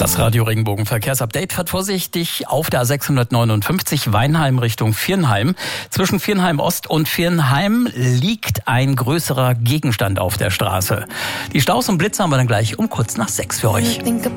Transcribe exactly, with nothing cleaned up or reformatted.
Das Radio Regenbogen Verkehrsupdate fährt vorsichtig auf der A sechshundertneunundfünfzig Weinheim Richtung Viernheim. Zwischen Viernheim Ost und Viernheim liegt ein größerer Gegenstand auf der Straße. Die Staus und Blitze haben wir dann gleich um kurz nach sechs für euch.